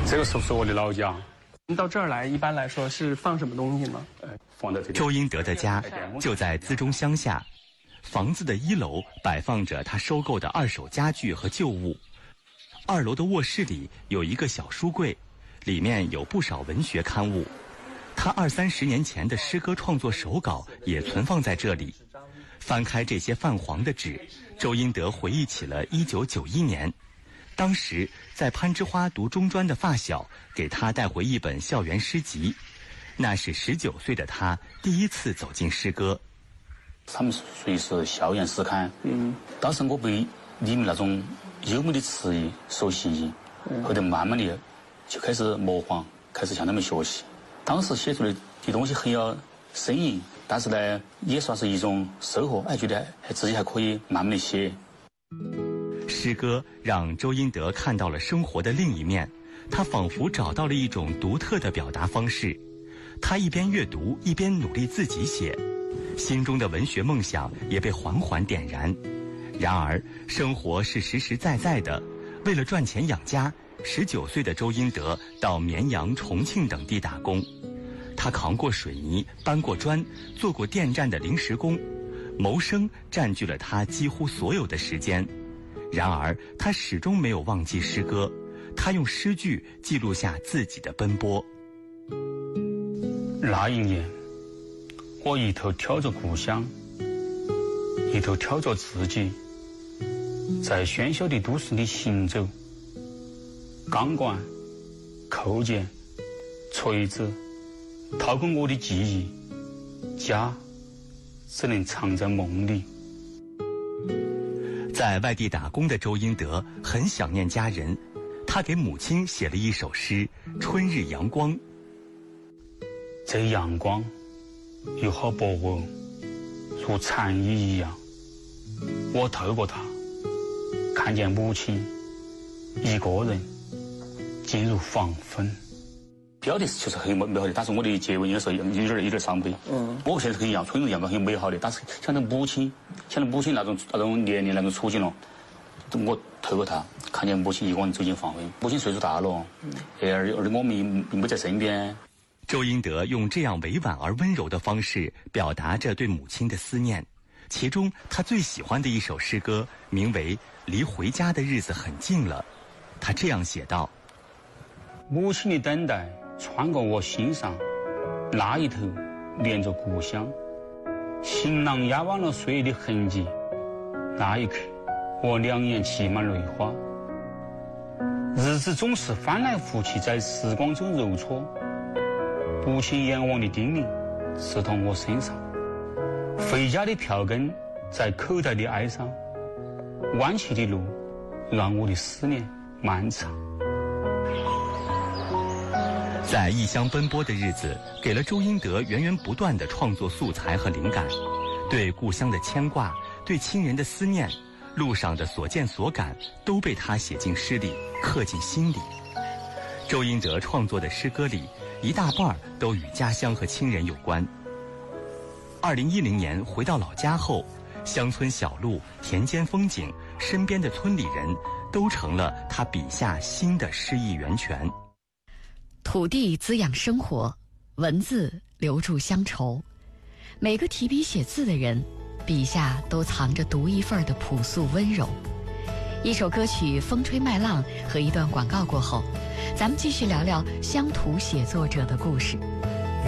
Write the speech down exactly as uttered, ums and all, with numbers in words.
这个是是我的老家。 您到这儿来，一般来说是放什么东西呢？ 呃，放在这里。 周英德的家就在资中乡下，房子的一楼摆放着他收购的二手家具和旧物，二楼的卧室里有一个小书柜，里面有不少文学刊物。他二三十年前的诗歌创作手稿也存放在这里。翻开这些泛黄的纸，周英德回忆起了一九九一年。当时在攀枝花读中专的发小给他带回一本校园诗集，那是十九岁的他第一次走进诗歌。 他们属于是校园诗刊，嗯，当时我被里面那种优美的词语所吸引，后头慢慢的就开始模仿，开始向他们学习。当时写出的的东西很有深意，但是呢，也算是一种收获，哎，觉得还自己还可以慢慢的写。 诗歌让周英德看到了生活的另一面，他仿佛找到了一种独特的表达方式。他一边阅读，一边努力自己写，心中的文学梦想也被缓缓点燃。然而，生活是实实在在的，为了赚钱养家，十九岁的周英德到绵阳、重庆等地打工。他扛过水泥，搬过砖，做过电站的临时工，谋生占据了他几乎所有的时间。然而，他始终没有忘记诗歌，他用诗句记录下自己的奔波。 那一年，我一头挑着故乡，一头挑着自己，在喧嚣的都市里行走。钢管、扣件、锤子掏空我的记忆，家只能藏在梦里。 在外地打工的周英德很想念家人，他给母亲写了一首诗《春日阳光》。 这阳光有好薄哦，如蝉翼一样。我透过它，看见母亲一个人进入黄昏。 标题就是很美好的，但是我的结尾有时候有点有点伤悲。嗯，我现在很一样，春日阳光很美好的，但是想到母亲，想到母亲那种那种年龄那种处境了，我透过他看见母亲一个人走进黄昏。母亲岁数大了，嗯，而而我们没在身边。 周英德用这样委婉而温柔的方式表达着对母亲的思念。其中他最喜欢的一首诗歌名为《离回家的日子很近了》，他这样写道： 母亲的等待穿过我心上，那一头连着故乡，行囊压弯了岁月的痕迹，那一刻我两眼起满泪花。日子总是翻来覆去在时光中揉搓，不情眼望的叮咛刺痛我身上，回家的票根在口袋里哀伤，弯曲的路让我的思念漫长。 在异乡奔波的日子，给了周英德源源不断的创作素材和灵感。对故乡的牵挂，对亲人的思念，路上的所见所感，都被他写进诗里，刻进心里。周英德创作的诗歌里，一大半都与家乡和亲人有关。二零一零年回到老家后，乡村小路、田间风景、身边的村里人，都成了他笔下新的诗意源泉。 土地滋养生活，文字留住乡愁。每个提笔写字的人，笔下都藏着独一份的朴素温柔。一首歌曲《风吹麦浪》和一段广告过后，咱们继续聊聊乡土写作者的故事。